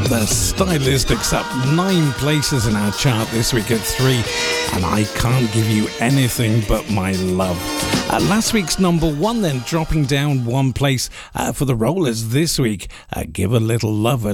The Stylistics up 9 places in our chart this week at 3, and I Can't Give You Anything But My Love. Last week's number 1 then dropping down 1 place for the Rollers this week. Give a Little Love at